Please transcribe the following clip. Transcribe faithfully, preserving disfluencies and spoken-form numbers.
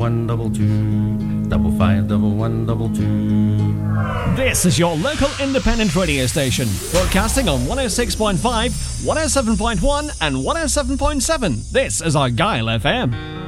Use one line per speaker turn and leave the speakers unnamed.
one double two, double five double one double two.
This is your local independent radio station, broadcasting on one oh six point five, one oh seven point one and one oh seven point seven. This is Argyle F M.